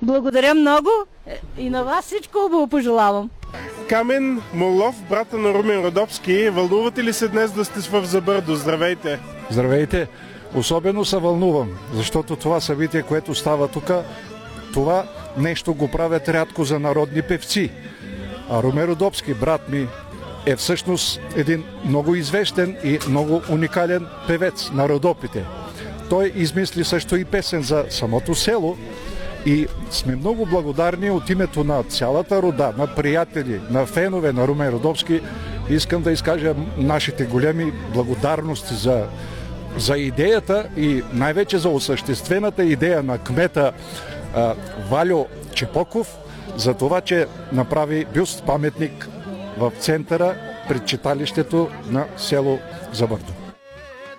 Благодаря много и на вас всичко хубаво пожелавам. Камен Молов, брата на Румен Родопски, вълнувате ли се днес да сте в Забърдо? Здравейте! Здравейте! Особено се вълнувам, защото това събитие, което става тук, това нещо го правят рядко за народни певци. А Румен Родопски, брат ми, е всъщност един много известен и много уникален певец на Родопите. Той измисли също и песен за самото село и сме много благодарни от името на цялата рода, на приятели, на фенове на Румен Родопски. Искам да изкажа нашите големи благодарности за идеята и най-вече за осъществената идея на кмета Вальо Чепоков за това, че направи бюст паметник в центъра пред читалището на село Забърдо.